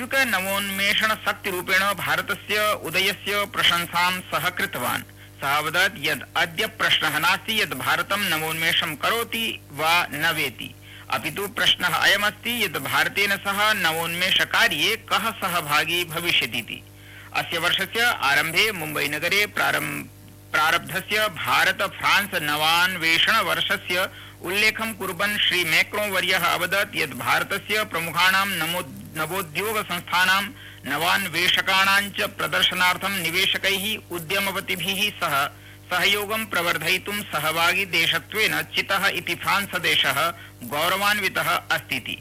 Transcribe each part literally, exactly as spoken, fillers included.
वैश्विक नवोन्मेषण शक्तिरूपेण भारतस्य उदयस्य प्रशंसां सः कृतवान्। सः अवदत् यत् अद्य प्रश्नः नास्ति यत् भारतं नवोन्मेषं करोति वा न वेति, अपितु प्रश्नः अयमस्ति यत् भारतेन सह नवोन्मेषकार्ये कः सहभागी भविष्यतीति। अस्य वर्षस्य आरम्भे मुम्बईनगरे प्रारम्भ प्रारब्धस्य भारत फ्रांस नवान्वेषण वर्षस्य उल्लेखं कुर्वन् श्री मैक्रों वर्यः अवदत् यत् भारतस्य प्रमुखाणां नवोद्योग संस्थानां नवान्वेषकाणां च प्रदर्शनार्थं निवेशकैः उद्यमपतिभिः सह सहयोगं प्रवर्धयितुं सहभागी देशत्वेन चितः इति फ्रांस देशः गौरवान्वितः अस्तीति।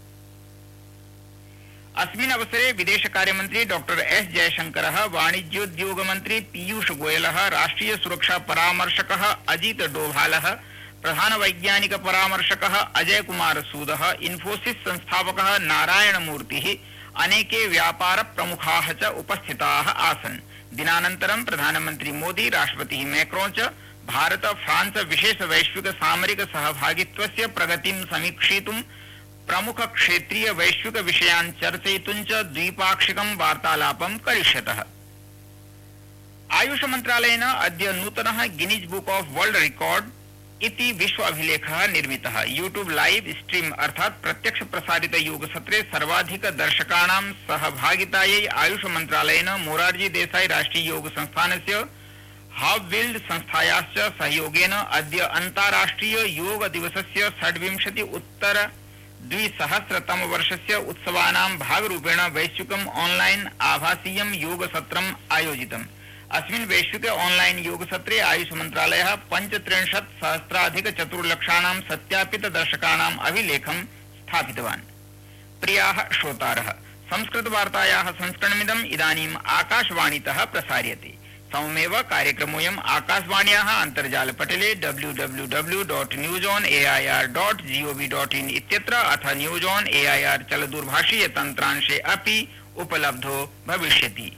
अस्मिन् अवसरे विदेश कार्यमन्त्री डॉक्टर एस जयशंकरः, वाणिज्योद्योग मन्त्री पीयूष गोयलः, राष्ट्रिय सुरक्षा परामर्शकः अजित डोभालः, प्रधान वैज्ञानिक परामर्शकः अजय कुमार सूदः, इन्फोसिस संस्थापकः नारायण मूर्तिः, अनेके व्यापार प्रमुखाः च उपस्थिताः आसन्। दिनानन्तरं प्रधानमन्त्री मोदी, राष्ट्रपतिः मैक्रों च भारत फ्रांस विशेष वैश्विक सामरिक सहभागित्वस्य प्रगतिं समीक्षितुं प्रमुख क्षेत्रीय वैश्विक विषयान् चर्चयितुं च द्विपाक्षिकं वार्तालापं करिष्यतः। आयुष मन्त्रालयेन अद्य नूतनः Guinness book of world record इति विश्व अभिलेखः निर्मितः। यूट्यूब लाइव स्ट्रीम अर्थात् प्रत्यक्ष प्रसारित योग सत्रे सर्वाधिक दर्शकाणां सहभागितायै आयुष मन्त्रालयेन मोरारजी देसाई राष्ट्रीय योग संस्थानस्य हावविल्ड संस्थायाश्च सहयोगेन अद्य अन्ताराष्ट्रिय योग दिवसस्य षड्विंशति उत्तर द्विसहस्रतम वर्षस्य उत्सवानां भागरूपेण वैश्विकम् ऑनलाइन आभासीयं योग सत्रम् आयोजितम्। अस्मिन् वैश्विक ऑनलाइन योग सत्रे आयुष मन्त्रालयः पञ्चत्रिंशत् सहस्राधिक चतुर्लक्षाणां सत्यापित दर्शकाणाम् अभिलेखं स्थापितवान्। प्रियाः श्रोतारः, संस्कृत वार्तायाः संस्करणमिदम् इदानीम् आकाशवाणीतः प्रसार्यते। सममेव कार्यक्रमोऽयम् आकाशवाण्याः अन्तर्जालपटले W W W dot news on A I R dot G O V dot in इत्यत्र अथ news on A I R चलदूरभाषीय तन्त्रांशे अपि उपलब्धो भविष्यति।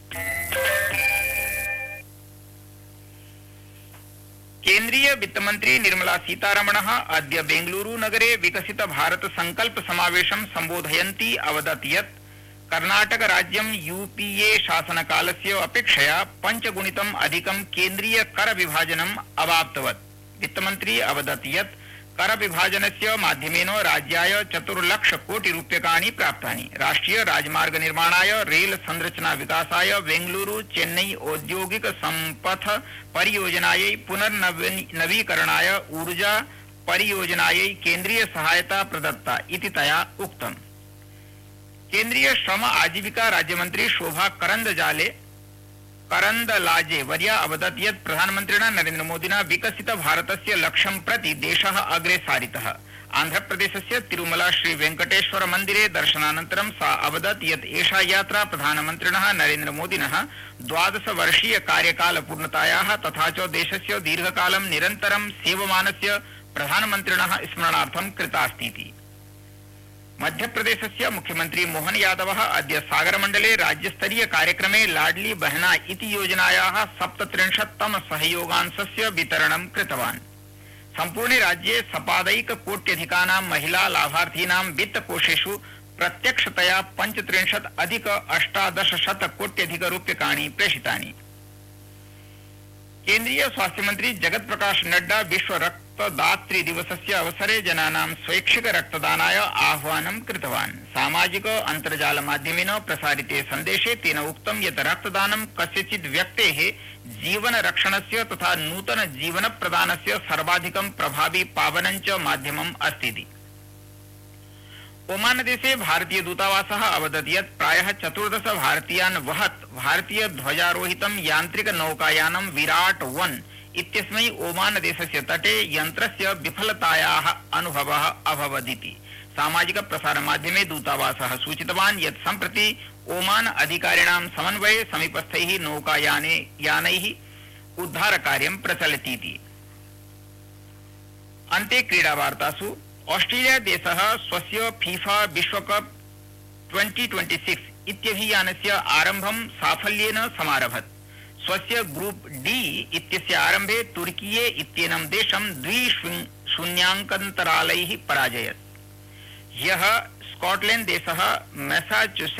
केन्द्रीय वित्तमन्त्री निर्मला सीतारमणः अद्य बेंगलुरू नगरे विकसित भारत संकल्प समावेशं सम्बोधयन्ती अवदत् यत् कर्नाटक राज्यं यूपीए शासनकालस्य अपेक्षया पञ्चगुणितम् अधिकं केन्द्रीय कर विभाजनम् अवाप्तवत्। वित्तमन्त्री अवदत् यत् कर विभाजनस्य माध्यमेन राज्याय चतुर्लक्ष कोटि रूप्यकाणि प्राप्तानि। राष्ट्रिय राजमार्ग निर्माणाय, रेल संरचना विकासाय, बेंगलुरू चेन्नई औद्योगिक संपथ परियोजनायै, पुनर्नवीकरणाय, ऊर्जा परियोजनायै केन्द्रीय सहायता प्रदत्ता इति तया उक्तम्। केन्द्रीय श्रम आजीविका राज्यमंत्री शोभा करंदजाले करंदलाजे वर्या अवदत् यत् प्रधानमन्त्रिणा नरेन्द्र मोदिना विकसित भारतस्य लक्ष्यं प्रति देशः अग्रे सारितः। आन्ध्रप्रदेशस्य तिरुमला श्री वेंकटेश्वर मन्दिरे दर्शनानन्तरं सा अवदत् यत् एषा यात्रा प्रधानमन्त्रिणः नरेन्द्र मोदिनः द्वादश वर्षीय कार्यकाल पूर्णतायाः तथा च देशस्य दीर्घकालं निरन्तरं सेवमानस्य प्रधानमन्त्रिणः स्मरणार्थं कृतास्तीति। मध्यप्रदेशस्य मुख्यमंत्री मोहन यादवः अद्य सागरमण्डले राज्यस्तरीय कार्यक्रमे लाडली बहना इति योजनायाः सप्तत्रिंशत्तम सहयोगांशस्य वितरणं कृतवान्। सम्पूर्णे राज्ये सपादैक कोट्यधिकानां महिला लाभार्थीनां वित्तकोषेषु प्रत्यक्षतया पञ्चत्रिंशत् अधिक अष्टादशशत कोट्यधिक रूप्यकाणि प्रेषितानि। केन्द्रीय स्वास्थ्य मंत्री जगत प्रकाश नड्डा विश्व रक्तदातृ दिवसस्य अवसरे जनानां स्वैच्छिक रक्तदानाय आह्वानं कृतवान्। सामाजिक अन्तर्जाल माध्यमेन प्रसारिते सन्देशे तेन उक्तं यत् रक्तदानं कस्यचित् व्यक्तेः जीवन रक्षणस्य तथा नूतन जीवन प्रदानस्य सर्वाधिकं प्रभावी पावनं च माध्यमम् अस्ति। ओमान देशे भारतीय दूतावासः अवदत् यत् प्रायः चतुर्दश भारतीयान् वहत् भारतीय ध्वजारोहितं यान्त्रिक नौकायानं विराट वन इत्यस्मै ओमान देशस्य तटे यन्त्रस्य विफलतायाः अनुभवः अभवदिति। सामाजिक प्रसार माध्यमे दूतावासः सूचितवान् यत् सम्प्रति ओमान अधिकारिणां समन्वये समीपस्थैः नौकायाने यानैः उद्धारकार्यं प्रचलतीति। अन्ते क्रीडावार्तासु ऑस्ट्रेलिया देशः स्वस्य फीफा विश्वकप ट्वेंटी ट्वेंटी सिक्स इत्यभियानस्य आरम्भं साफल्येन समारभत। स्वस्य ग्रुप डी इत्यस्य आरम्भे तुर्कीये इत्येनं देशं द्वि शून्याङ्कन्तरालैः पराजयत्। ह्यः स्कॉटलैंड देशः मैसाचुसेट्स